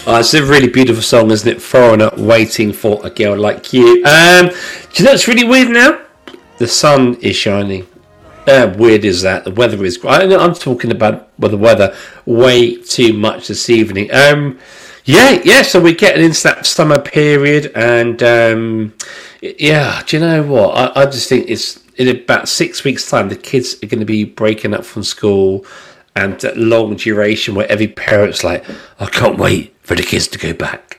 It's a really beautiful song, isn't it? Foreigner, Waiting for a Girl Like You. Do you know what's really weird now? The sun is shining. Weird is that? The weather is great. I'm talking about the weather way too much this evening. Yeah, so we're getting into that summer period, and yeah, do you know what? I just think it's in about 6 weeks' time, the kids are going to be breaking up from school, and that long duration where every parent's like, I can't wait for the kids to go back.